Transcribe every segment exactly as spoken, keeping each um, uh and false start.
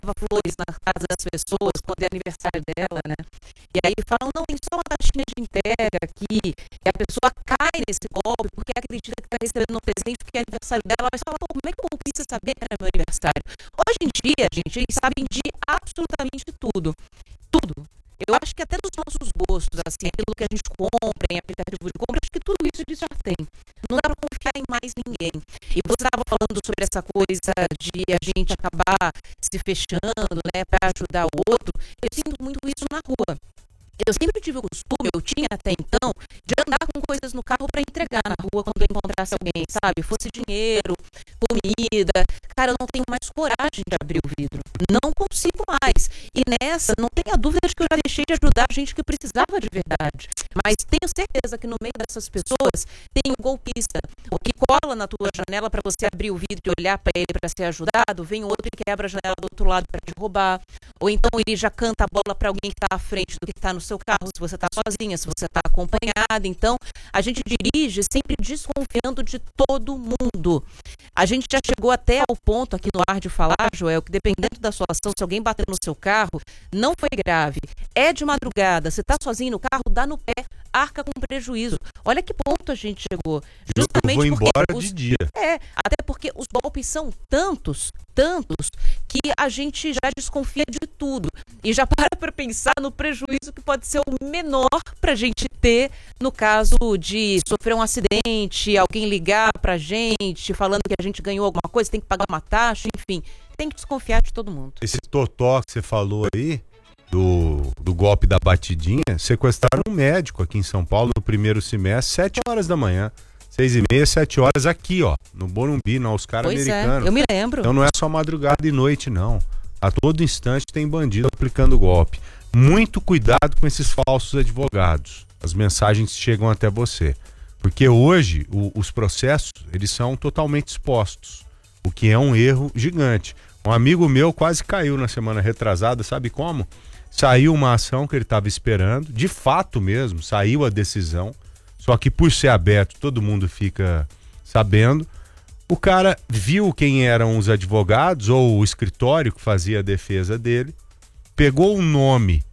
leva flores na casa das pessoas quando é aniversário dela, né? E aí falam, não, tem só uma taxinha de entrega aqui, e a pessoa cai nesse golpe porque acredita que está recebendo um presente porque é aniversário dela, mas fala, pô, como é que eu vou precisar saber que era meu aniversário? Hoje em dia, gente, eles sabem de absolutamente tudo. Tudo. Eu acho que até dos nossos gostos, assim, aquilo que a gente compra em aplicativo de compra, acho que tudo isso eles já tem. Não dá pra confiar em mais ninguém. E você estava falando sobre essa coisa de a gente acabar se fechando, né, pra ajudar o outro. Eu sinto muito isso na rua. Eu sempre tive o costume, eu tinha até então, de andar com coisas no carro para entregar na rua quando eu encontrasse alguém, sabe? Fosse dinheiro, comida. Cara, eu não tenho mais coragem de abrir o vidro. Não consigo mais. E nessa, não tenha dúvida de que eu já deixei de ajudar gente que precisava de verdade. Mas tenho certeza que no meio dessas pessoas tem um golpista. O que cola na tua janela para você abrir o vidro e olhar para ele para ser ajudado, vem outro e quebra a janela do outro lado para te roubar. Ou então ele já canta a bola para alguém que está à frente do que está no seu carro, se você está sozinha, se você está acompanhada. Então, a gente dirige sempre desconfiando de todo mundo. A gente já chegou até ao ponto aqui no ar de falar, Joel, que dependendo da sua ação, se alguém bater no seu carro, não foi grave, é de madrugada, você está sozinho no carro, dá no pé, arca com prejuízo. Olha que ponto a gente chegou. Justamente eu vou porque embora os, de dia. É, até porque os golpes são tantos, tantos, que a gente já desconfia de tudo. E já para para pensar no prejuízo que pode ser o menor para a gente ter no caso de sofrer um acidente, alguém ligar para a gente falando que a gente ganhou alguma coisa, tem que pagar uma taxa, enfim. Tem que desconfiar de todo mundo. Esse totó que você falou aí, do, do golpe da batidinha, sequestraram um médico aqui em São Paulo no primeiro semestre, sete horas da manhã. Seis e meia, sete horas aqui, ó, no Morumbi, no Oscar americano. É, eu me lembro. Então não é só madrugada e noite, não. A todo instante tem bandido aplicando golpe. Muito cuidado com esses falsos advogados. As mensagens chegam até você. Porque hoje o, os processos, eles são totalmente expostos. O que é um erro gigante. Um amigo meu quase caiu na semana retrasada, sabe como? Saiu uma ação que ele estava esperando, de fato mesmo, saiu a decisão. Só que por ser aberto, todo mundo fica sabendo. O cara viu quem eram os advogados ou o escritório que fazia a defesa dele, pegou o nome,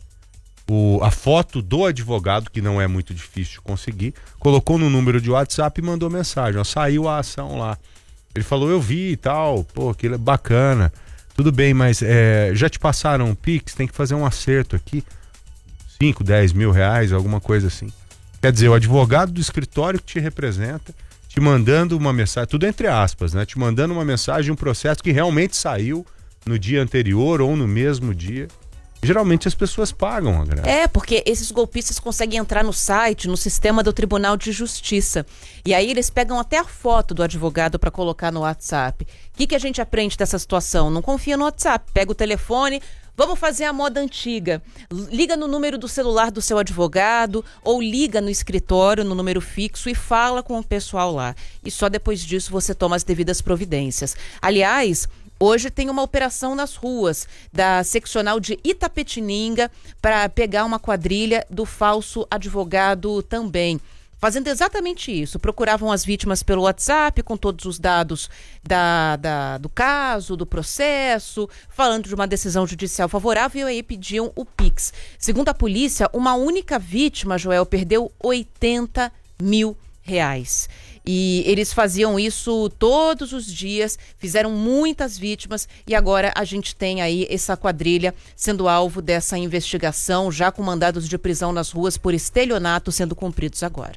o, a foto do advogado, que não é muito difícil de conseguir, colocou no número de WhatsApp e mandou mensagem. Ó, saiu a ação lá. Ele falou, eu vi e tal, pô, aquilo é bacana. Tudo bem, mas é, já te passaram um Pix? Tem que fazer um acerto aqui. cinco, dez mil reais, alguma coisa assim. Quer dizer, o advogado do escritório que te representa, te mandando uma mensagem, tudo entre aspas, né? Te mandando uma mensagem, um processo que realmente saiu no dia anterior ou no mesmo dia. Geralmente as pessoas pagam a grana. É, porque esses golpistas conseguem entrar no site, no sistema do Tribunal de Justiça. E aí eles pegam até a foto do advogado para colocar no WhatsApp. O que, que a gente aprende dessa situação? Não confia no WhatsApp. Pega o telefone, vamos fazer a moda antiga. Liga no número do celular do seu advogado ou liga no escritório, no número fixo e fala com o pessoal lá. E só depois disso você toma as devidas providências. Aliás, hoje tem uma operação nas ruas da seccional de Itapetininga para pegar uma quadrilha do falso advogado também. Fazendo exatamente isso, procuravam as vítimas pelo WhatsApp com todos os dados da, da, do caso, do processo, falando de uma decisão judicial favorável e aí pediam o Pix. Segundo a polícia, uma única vítima, Joel, perdeu oitenta mil reais. E eles faziam isso todos os dias, fizeram muitas vítimas e agora a gente tem aí essa quadrilha sendo alvo dessa investigação, já com mandados de prisão nas ruas por estelionato sendo cumpridos agora.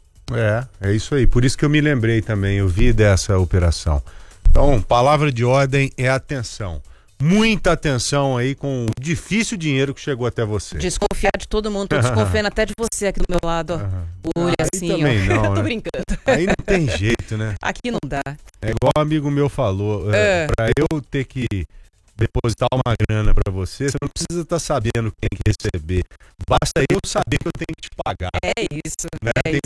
É, é isso aí. Por isso que eu me lembrei também, eu vi dessa operação. Então, palavra de ordem é atenção. Muita atenção aí com o difícil dinheiro que chegou até você. Desconfiar de todo mundo, tô desconfiando até de você aqui do meu lado, ó. Olha aí assim, também ó. não, Tô né? brincando. Aí não tem jeito, né? Aqui não dá. É igual um amigo meu falou, é. É, pra eu ter que depositar uma grana pra você, você não precisa estar sabendo quem tem que receber. Basta eu saber que eu tenho que te pagar. É isso. Né? É tem